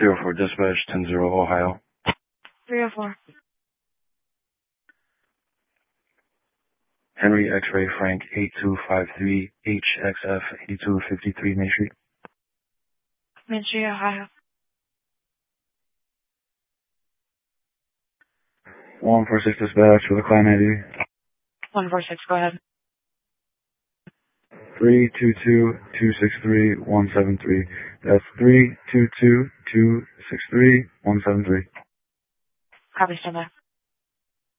04 Dispatch, 10-0 Ohio. 304. Henry X-Ray Frank 8253 HXF 8253 Main Street. Main Street, Ohio. 146 Dispatch with a client ID. 146, go ahead. 322-263-173. That's 322-263-173. Copy, stand by.